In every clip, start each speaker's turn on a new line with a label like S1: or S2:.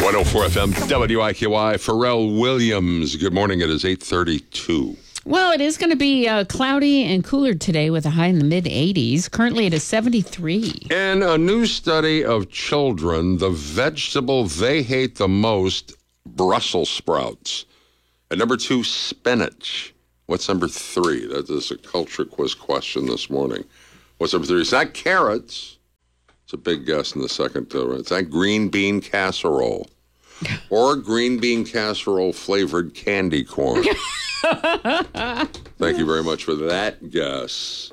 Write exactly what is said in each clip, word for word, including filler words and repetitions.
S1: one oh four F M, W I K Y, Pharrell Williams. Good morning. It is eight thirty-two.
S2: Well, it is going to be uh, cloudy and cooler today with a high in the mid eighties. Currently, it is seventy-three.
S1: In a new study of children, the vegetable they hate the most, Brussels sprouts. And number two, spinach. What's number three? That is a culture quiz question this morning. What's number three? It's not carrots. It's a big guess in the second. Uh, it's not green bean casserole. Or green bean casserole flavored candy corn. Thank you very much for that guess,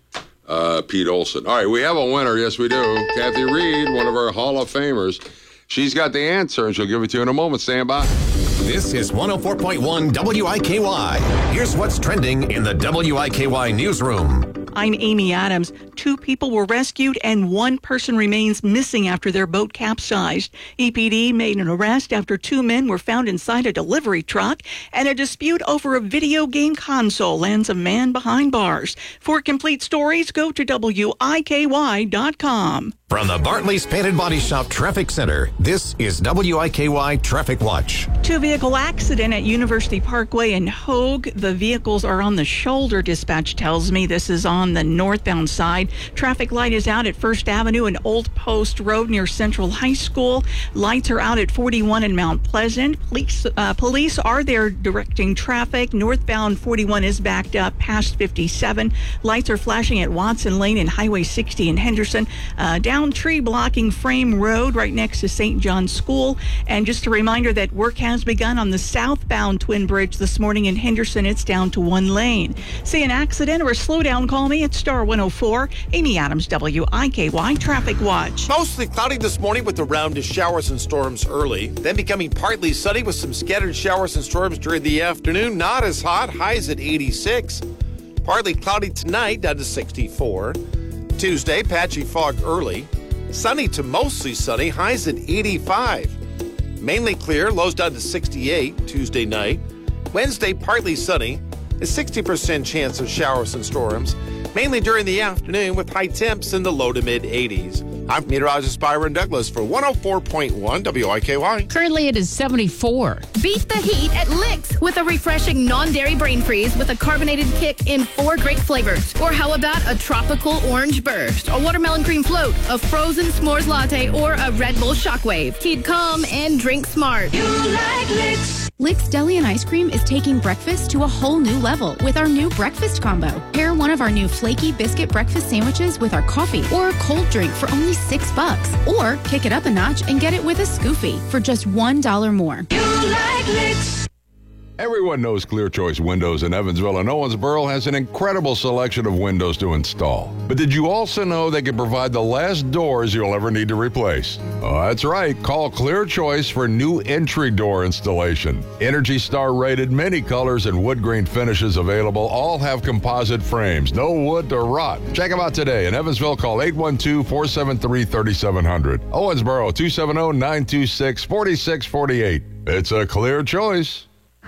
S1: uh, Pete Olson. All right, we have a winner. Yes, we do. Kathy Reed, one of our Hall of Famers. She's got the answer, and she'll give it to you in a moment. Stand by.
S3: This is one oh four point one W I K Y. Here's what's trending in the W I K Y newsroom.
S4: I'm Amy Adams. Two people were rescued and one person remains missing after their boat capsized. E P D made an arrest after two men were found inside a delivery truck, and a dispute over a video game console lands a man behind bars. For complete stories, go to W I K Y dot com.
S3: From the Bartley's Painted Body Shop Traffic Center, this is W I K Y Traffic Watch.
S4: Two-vehicle accident at University Parkway in Hogue. The vehicles are on the shoulder, dispatch tells me. This is on the northbound side. Traffic light is out at First Avenue and Old Post Road near Central High School. Lights are out at forty-one in Mount Pleasant. Police, uh, police are there directing traffic. Northbound forty-one is backed up past fifty-seven. Lights are flashing at Watson Lane and Highway sixty in Henderson. Uh, down tree blocking Frame Road right next to Saint John's School. And just a reminder that work has begun on the southbound Twin Bridge this morning in Henderson. It's down to one lane. See an accident or a slowdown, call me at Star one oh four. Amy Adams, W I K Y Traffic Watch.
S5: Mostly cloudy this morning with a round of showers and storms early, then becoming partly sunny with some scattered showers and storms during the afternoon. Not as hot, highs at eighty-six. Partly cloudy tonight, down to sixty-four. Tuesday, patchy fog early. Sunny to mostly sunny, highs at eighty-five. Mainly clear, lows down to sixty-eight Tuesday night. Wednesday, partly sunny, a sixty percent chance of showers and storms, mainly during the afternoon with high temps in the low to mid eighties. I'm meteorologist Byron Douglas for one oh four point one W I K Y.
S2: Currently, it is seventy-four.
S6: Beat the heat at Licks with a refreshing non-dairy brain freeze with a carbonated kick in four great flavors. Or how about a tropical orange burst, a watermelon cream float, a frozen s'mores latte, or a Red Bull shockwave. Keep calm and drink smart.
S7: You like Licks.
S8: Licks Deli and Ice Cream is taking breakfast to a whole new level with our new breakfast combo. Pair one of our new flaky biscuit breakfast sandwiches with our coffee or a cold drink for only six bucks. Or kick it up a notch and get it with a Scoofy for just one dollar more.
S7: You like Licks.
S1: Everyone knows Clear Choice Windows in Evansville and Owensboro has an incredible selection of windows to install. But did you also know they can provide the last doors you'll ever need to replace? Oh, that's right. Call Clear Choice for new entry door installation. Energy Star rated many colors and wood grain finishes available. All have composite frames. No wood to rot. Check them out today. In Evansville, call eight one two, four seven three, three seven zero zero. Owensboro, two seven zero, nine two six, four six four eight. It's a Clear Choice.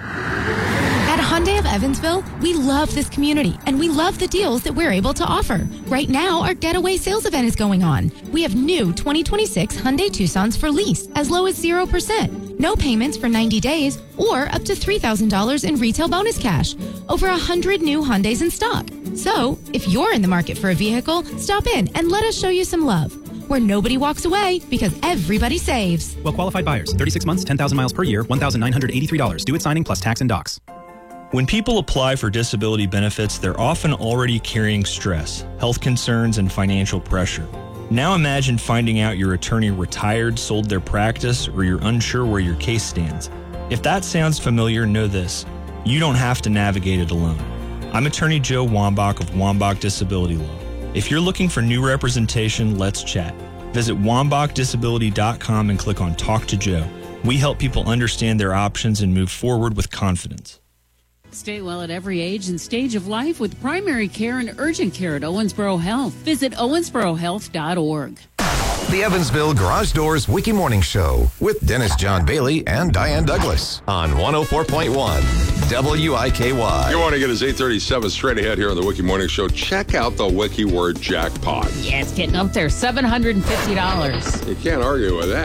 S8: At Hyundai of Evansville, we love this community, and we love the deals that we're able to offer. Right now, our Getaway sales event is going on. We have new twenty twenty-six Hyundai Tucsons for lease, as low as zero percent. No payments for ninety days, or up to three thousand dollars in retail bonus cash. Over one hundred new Hyundais in stock. So, if you're in the market for a vehicle, stop in and let us show you some love. Where nobody walks away because everybody saves.
S9: Well-qualified buyers. thirty-six months, ten thousand miles per year, one thousand nine hundred eighty-three dollars. Due at signing plus tax and docs.
S10: When people apply for disability benefits, they're often already carrying stress, health concerns, and financial pressure. Now imagine finding out your attorney retired, sold their practice, or you're unsure where your case stands. If that sounds familiar, know this. You don't have to navigate it alone. I'm attorney Joe Wambach of Wambach Disability Law. If you're looking for new representation, let's chat. Visit wambach disability dot com and click on Talk to Joe. We help people understand their options and move forward with confidence.
S2: Stay well at every age and stage of life with primary care and urgent care at Owensboro Health. Visit owensboro health dot org.
S3: The Evansville Garage Doors Wiki Morning Show with Dennis John Bailey and Diane Douglas on one oh four point one W I K Y.
S1: You want to get us eight thirty-seven straight ahead here on the Wiki Morning Show. Check out the Wiki Word Jackpot.
S2: Yeah, it's getting up there, seven hundred fifty dollars.
S1: You can't argue with that.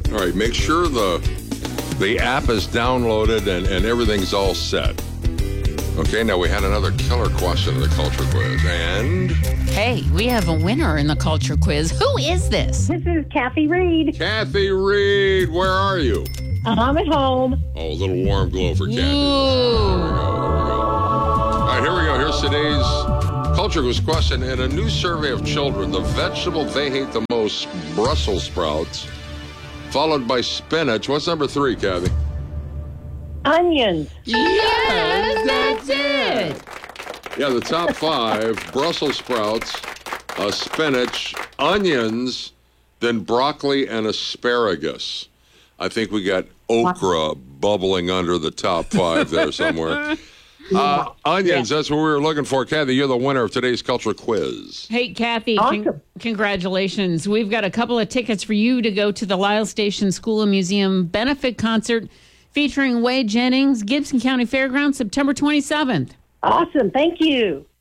S1: All right, make sure the the app is downloaded and, and everything's all set. Okay, now we had another killer question in the culture quiz. And
S2: Hey, we have a winner in the culture quiz. Who is this?
S11: This is Kathy Reed.
S1: Kathy Reed, where are you?
S11: I'm at home.
S1: Oh, a little warm glow for Kathy.
S2: Ooh.
S1: There we go, there we go. All right, here we go. Here's today's culture quiz question. In a new survey of children, the vegetable they hate the most, Brussels sprouts, followed by spinach. What's number three, Kathy?
S11: Onions.
S2: Yes, that's it.
S1: Yeah, the top five, Brussels sprouts, uh, spinach, onions, then broccoli and asparagus. I think we got okra bubbling under the top five there somewhere. Uh, onions, that's what we were looking for. Kathy, you're the winner of today's culture quiz.
S2: Hey, Kathy,
S11: Awesome.
S2: con- congratulations. We've got a couple of tickets for you to go to the Lyle Station School and Museum benefit concert featuring Wade Jennings, Gibson County Fairgrounds, September twenty-seventh.
S11: Awesome. Thank you.